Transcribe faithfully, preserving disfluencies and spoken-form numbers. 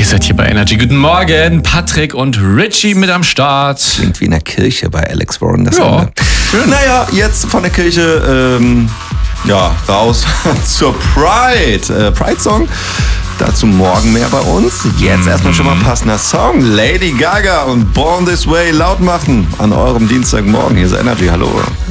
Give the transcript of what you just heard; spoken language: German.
seid hier bei Energy. Guten Morgen, Patrick und Richie mit am Start. Klingt wie in der Kirche bei Alex Warren. Das Ja, Ende. schön. Naja, jetzt von der Kirche ähm, ja, raus zur Pride. Äh, Pride-Song. Dazu morgen mehr bei uns. Jetzt Mhm. erstmal schon mal ein passender Song. Lady Gaga und Born This Way laut machen an eurem Dienstagmorgen. Hier ist Energy. Hallo.